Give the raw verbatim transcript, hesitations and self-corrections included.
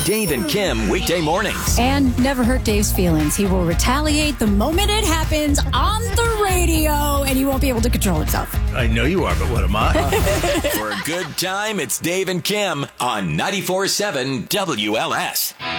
Dave and Kim weekday mornings. And never hurt Dave's feelings. He will retaliate the moment it happens on the radio, and he won't be able to control himself. I know you are, but what am I? For a good time, it's Dave and Kim on ninety-four point seven W L S.